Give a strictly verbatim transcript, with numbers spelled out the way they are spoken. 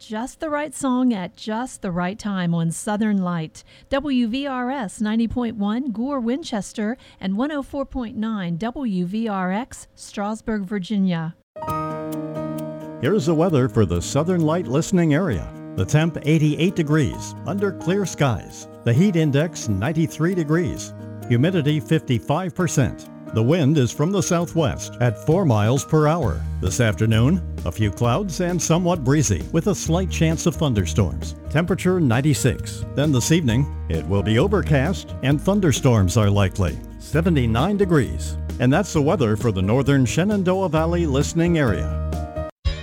just the right song at just the right time on Southern Light. W V R S ninety point one Gore, Winchester, and one oh four point nine W V R X, Strasburg, Virginia. Here's the weather for the Southern Light listening area. The temp eighty-eight degrees, under clear skies. The heat index ninety-three degrees. Humidity fifty-five percent. The wind is from the southwest at four miles per hour. This afternoon, a few clouds and somewhat breezy with a slight chance of thunderstorms. Temperature ninety-six. Then this evening, it will be overcast and thunderstorms are likely. seventy-nine degrees. And that's the weather for the northern Shenandoah Valley listening area.